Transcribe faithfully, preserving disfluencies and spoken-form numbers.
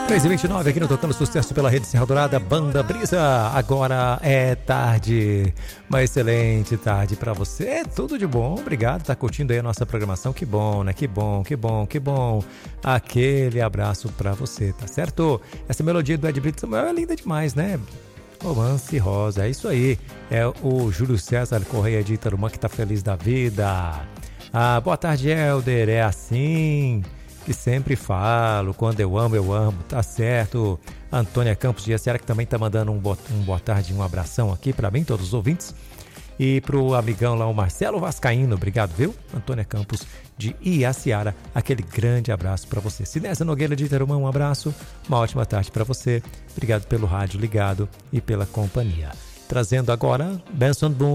três e vinte e nove aqui no Tocando Sucesso pela Rede Serra Dourada, Banda Brisa. Agora é tarde, uma excelente tarde para você, tudo de bom, obrigado, tá curtindo aí a nossa programação, que bom, né, que bom, que bom, que bom, aquele abraço para você, tá certo? Essa melodia do Ed Brito Samuel é linda demais, né? Romance Rosa, é isso aí, é o Júlio César Correia de Itarumã que tá feliz da vida. Ah, boa tarde, Helder, é assim que sempre falo, quando eu amo, eu amo, tá certo. Antônia Campos de Iaciara, que também tá mandando um boa, um boa tarde, um abração aqui para mim, todos os ouvintes. E pro amigão lá, o Marcelo Vascaíno, obrigado, viu? Antônia Campos de Iaciara, aquele grande abraço para você. Sinésio Nogueira de Itarumã, um abraço, uma ótima tarde para você. Obrigado pelo rádio ligado e pela companhia. Trazendo agora Benson Boom.